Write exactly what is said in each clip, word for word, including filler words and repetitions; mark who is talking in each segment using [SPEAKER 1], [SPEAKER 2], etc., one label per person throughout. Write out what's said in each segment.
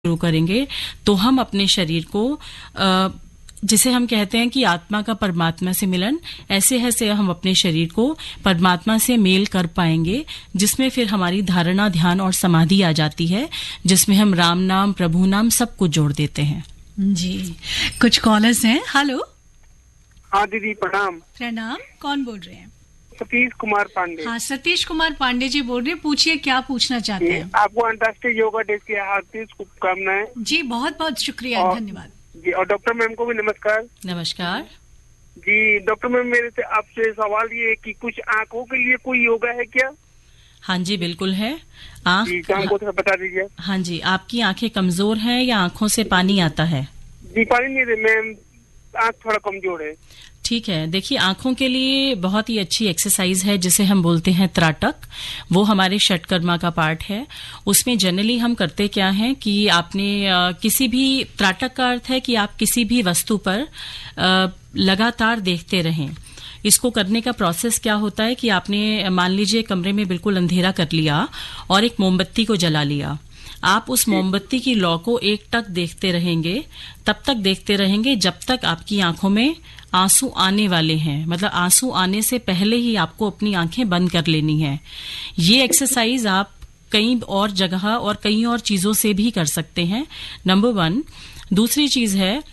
[SPEAKER 1] शुरू करेंगे तो हम अपने शरीर को आ, जिसे हम कहते हैं कि आत्मा का परमात्मा से मिलन, ऐसे ऐसे हम अपने शरीर को परमात्मा से मेल कर पाएंगे, जिसमें फिर हमारी धारणा, ध्यान और समाधि आ जाती है, जिसमें हम राम नाम, प्रभु नाम सब कुछ जोड़ देते हैं।
[SPEAKER 2] जी, कुछ कॉलर्स हैं। हेलो।
[SPEAKER 3] हाँ दीदी, प्रणाम।
[SPEAKER 2] प्रणाम। कौन बोल रहे हैं?
[SPEAKER 3] सतीश कुमार पांडे।
[SPEAKER 2] हाँ, सतीश कुमार पांडे जी बोल रहे हैं। पूछिए, क्या पूछना चाहते हैं?
[SPEAKER 3] आपको अंतर्राष्ट्रीय योगा डे की हार्दिक शुभकामनाएं।
[SPEAKER 2] जी, बहुत बहुत शुक्रिया, धन्यवाद
[SPEAKER 3] जी। और डॉक्टर मैम को भी नमस्कार।
[SPEAKER 1] नमस्कार
[SPEAKER 3] जी। डॉक्टर मैम, मेरे से आपसे सवाल ये है कि कुछ आंखों के लिए कोई योगा है क्या?
[SPEAKER 1] हाँ जी, बिल्कुल है। आँख
[SPEAKER 3] हमको थोड़ा बता दीजिए।
[SPEAKER 1] हाँ जी, आपकी आंखें कमजोर हैं या आंखों से पानी आता है?
[SPEAKER 3] जी, पानी नहीं दे मैम, आंख थोड़ा कमजोर है।
[SPEAKER 1] ठीक है, देखिए आंखों के लिए बहुत ही अच्छी एक्सरसाइज है जिसे हम बोलते हैं त्राटक। वो हमारे षटकर्मा का पार्ट है। उसमें जनरली हम करते क्या है कि आपने आ, किसी भी, त्राटक का अर्थ है कि आप किसी भी वस्तु पर आ, लगातार देखते रहें। इसको करने का प्रोसेस क्या होता है कि आपने, मान लीजिए कमरे में बिल्कुल अंधेरा कर लिया और एक मोमबत्ती को जला लिया। आप उस मोमबत्ती की लौ को एक टक देखते रहेंगे, तब तक देखते रहेंगे जब तक आपकी आंखों में आंसू आने वाले हैं। मतलब आंसू आने से पहले ही आपको अपनी आंखें बंद कर लेनी है। ये एक्सरसाइज आप कई और जगह और कई और चीजों से भी कर सकते हैं, नंबर वन। दूसरी चीज है,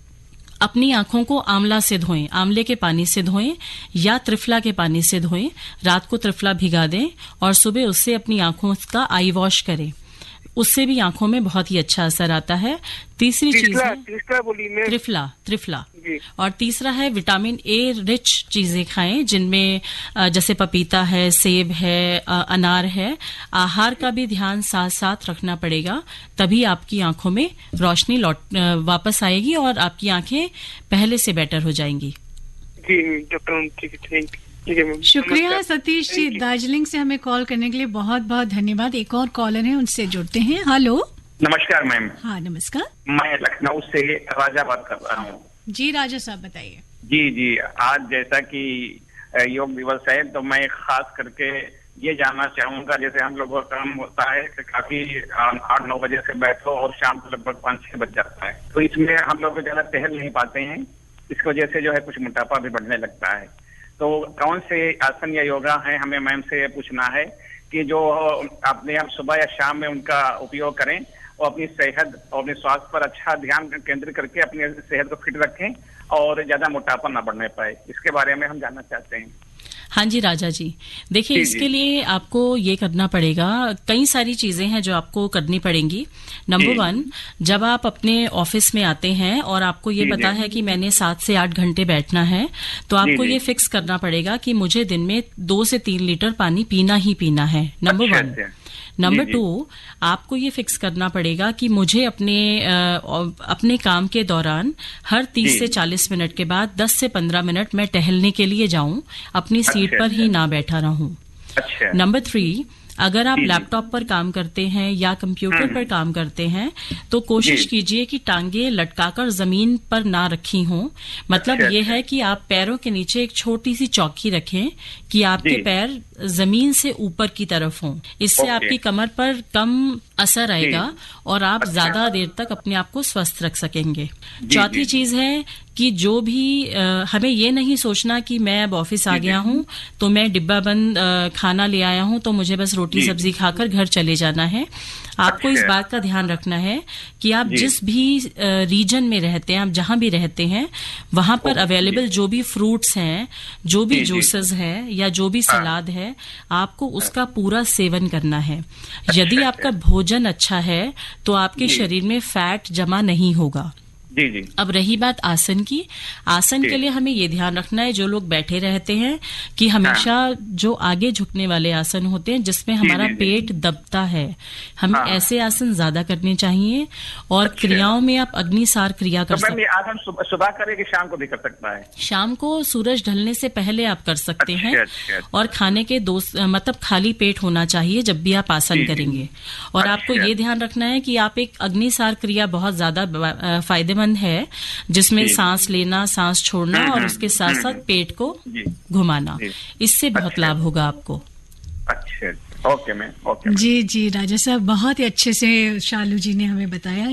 [SPEAKER 1] अपनी आंखों को आंवला से धोएं, आंवले के पानी से धोएं या त्रिफला के पानी से धोएं। रात को त्रिफला भिगा दें और सुबह उससे अपनी आंखों का आई वॉश करें। उससे भी आंखों में बहुत ही अच्छा असर आता है। तीसरी चीज है त्रिफला, त्रिफला। और तीसरा है विटामिन ए रिच चीजें खाएं, जिनमें जैसे पपीता है, सेब है, अनार है। आहार का भी ध्यान साथ साथ रखना पड़ेगा, तभी आपकी आंखों में रोशनी लौट वापस आएगी और आपकी आंखें पहले से बेटर हो जाएंगी।
[SPEAKER 3] जी डॉक्टर, ठीक है, थैंक यू।
[SPEAKER 2] शुक्रिया सतीश जी, दार्जिलिंग से हमें कॉल करने के लिए बहुत बहुत धन्यवाद। एक और कॉलर है, उनसे जुड़ते हैं। हेलो।
[SPEAKER 4] नमस्कार मैम।
[SPEAKER 2] हाँ नमस्कार।
[SPEAKER 4] मैं लखनऊ से राजा बात कर रहा हूँ।
[SPEAKER 2] जी राजा साहब, बताइए।
[SPEAKER 4] जी जी, आज जैसा कि योग दिवस है तो मैं खास करके ये जानना चाहूंगा, जैसे हम लोगों का काम होता है कि काफी आठ नौ बजे से बैठो और शाम को लगभग पाँच छह बज जाता है, तो इसमें हम लोग ज्यादा टहल नहीं पाते हैं। इस वजह से जो है कुछ मोटापा भी बढ़ने लगता है। तो कौन से आसन या योगा है, हमें मैम से पूछना है कि जो अपने आप सुबह या शाम में उनका उपयोग करें और अपनी सेहत और अपने स्वास्थ्य पर अच्छा ध्यान केंद्रित करके अपनी सेहत को फिट रखें और ज्यादा मोटापा ना बढ़ने पाए। इसके बारे में हम जानना चाहते हैं।
[SPEAKER 1] हाँ जी राजा जी, देखिए इसके लिए आपको ये करना पड़ेगा, कई सारी चीजें हैं जो आपको करनी पड़ेंगी। नंबर वन, जब आप अपने ऑफिस में आते हैं और आपको ये पता है कि मैंने सात से आठ घंटे बैठना है, तो आपको ये फिक्स करना पड़ेगा कि मुझे दिन में दो से तीन लीटर पानी पीना ही पीना है। Number one. नंबर टू, आपको ये फिक्स करना पड़ेगा कि मुझे अपने आ, अपने काम के दौरान हर तीस से चालीस मिनट के बाद दस से पंद्रह मिनट मैं टहलने के लिए जाऊं, अपनी सीट
[SPEAKER 4] अच्छा,
[SPEAKER 1] पर ही ना बैठा रहूं।
[SPEAKER 4] अच्छा।
[SPEAKER 1] नंबर थ्री, अगर आप लैपटॉप पर काम करते हैं या कंप्यूटर पर काम करते हैं तो कोशिश कीजिए कि टांगे लटकाकर जमीन पर ना रखी हों। मतलब
[SPEAKER 4] अच्छा,
[SPEAKER 1] ये है कि आप पैरों के नीचे एक छोटी सी चौकी रखें कि आपके पैर जमीन से ऊपर की तरफ हों। इससे आपकी कमर पर कम असर आएगा और आप
[SPEAKER 4] अच्छा।
[SPEAKER 1] ज्यादा देर तक अपने आप को स्वस्थ रख सकेंगे। चौथी चीज है कि जो भी आ, हमें ये नहीं सोचना कि मैं अब ऑफिस आ गया हूं तो मैं डिब्बा बंद आ, खाना ले आया हूं तो मुझे बस रोटी सब्जी खाकर घर चले जाना है। आपको
[SPEAKER 4] अच्छा।
[SPEAKER 1] इस बात का ध्यान रखना है कि आप जिस भी रीजन में रहते हैं, आप जहां भी रहते हैं, वहां पर अवेलेबल जो भी फ्रूट्स हैं, जो भी जूसेस हैं या जो भी सलाद है, आपको उसका पूरा सेवन करना है। यदि आपका भोजन अच्छा है तो आपके शरीर में फैट जमा नहीं होगा।
[SPEAKER 4] जी जी।
[SPEAKER 1] अब रही बात आसन की, आसन के लिए हमें ये ध्यान रखना है, जो लोग बैठे रहते हैं कि हमेशा जो आगे झुकने वाले आसन होते हैं जिसमें हमारा पेट दबता है, हमें ऐसे आसन ज्यादा करने चाहिए। और अच्छा। क्रियाओं में आप अग्निसार क्रिया कर सकते हैं।
[SPEAKER 4] आसन सुबह करे कि शाम को भी कर सकता है?
[SPEAKER 1] शाम को सूरज ढलने से पहले आप कर सकते
[SPEAKER 4] अच्छा,
[SPEAKER 1] हैं।
[SPEAKER 4] अच्छा, अच्छा।
[SPEAKER 1] और खाने के दो, मतलब खाली पेट होना चाहिए जब भी आप आसन करेंगे। और
[SPEAKER 4] अच्छा।
[SPEAKER 1] आपको ये ध्यान रखना है कि आप एक अग्निसार क्रिया बहुत ज्यादा फायदेमंद है, जिसमें सांस लेना, सांस छोड़ना और उसके साथ साथ पेट को घुमाना। इससे बहुत
[SPEAKER 4] अच्छा।
[SPEAKER 1] लाभ होगा आपको।
[SPEAKER 4] अच्छा, ओके मैम, ओके।
[SPEAKER 2] जी जी राजा साहब, बहुत ही अच्छे से शालू जी ने हमें बताया।